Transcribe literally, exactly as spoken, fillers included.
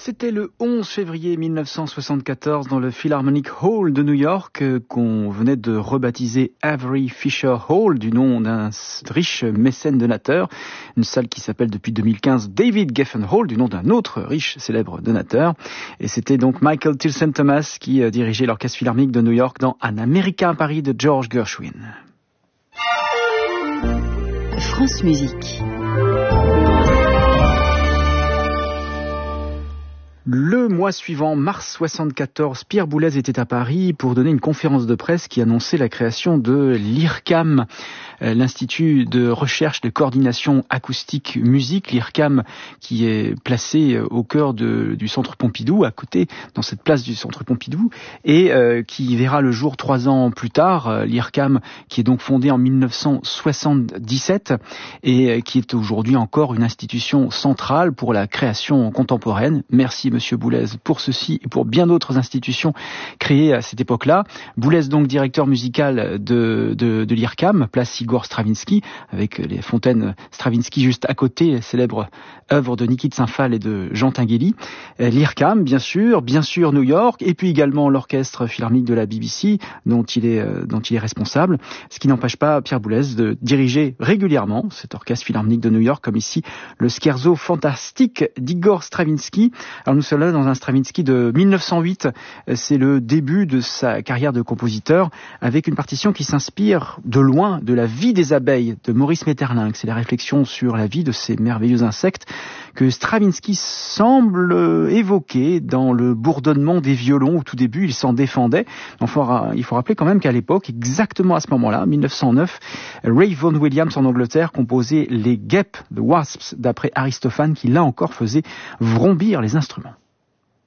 C'était le onze février mille neuf cent soixante-quatorze dans le Philharmonic Hall de New York euh, qu'on venait de rebaptiser Avery Fisher Hall du nom d'un riche mécène donateur. Une salle qui s'appelle depuis deux mille quinze David Geffen Hall du nom d'un autre riche célèbre donateur. Et c'était donc Michael Tilson Thomas qui euh, dirigeait l'orchestre philharmonique de New York dans Un Américain à Paris de George Gershwin. France Musique. Le mois suivant, mars soixante-quatorze, Pierre Boulez était à Paris pour donner une conférence de presse qui annonçait la création de l'I R C A M, l'Institut de recherche de coordination acoustique musique, l'I R C A M qui est placé au cœur de, du Centre Pompidou, à côté, dans cette place du Centre Pompidou, et euh, qui verra le jour trois ans plus tard, l'I R C A M qui est donc fondé en mille neuf cent soixante-dix-sept et qui est aujourd'hui encore une institution centrale pour la création contemporaine. Merci Monsieur Boulez pour ceci et pour bien d'autres institutions créées à cette époque-là. Boulez donc directeur musical de, de, de l'I R C A M, place Igor Stravinsky, avec les fontaines Stravinsky juste à côté, célèbre œuvre de Niki Tsingfal et de Jean Tinguely. L'I R C A M, bien sûr, bien sûr New York, et puis également l'orchestre philharmonique de la B B C, dont il est, dont il est responsable, ce qui n'empêche pas Pierre Boulez de diriger régulièrement cet orchestre philharmonique de New York, comme ici le Scherzo fantastique d'Igor Stravinsky. Alors nous sommes là dans un Stravinsky de mille neuf cent huit, c'est le début de sa carrière de compositeur, avec une partition qui s'inspire de loin de la vie des abeilles de Maurice Maeterlinck. C'est la réflexion sur la vie de ces merveilleux insectes que Stravinsky semble évoquer dans le bourdonnement des violons. Au tout début, il s'en défendait. Enfin, il faut rappeler quand même qu'à l'époque, exactement à ce moment-là, mille neuf cent neuf, Ray Vaughan Williams en Angleterre composait les Guêpes, The Wasps, d'après Aristophane, qui là encore faisait vrombir les instruments.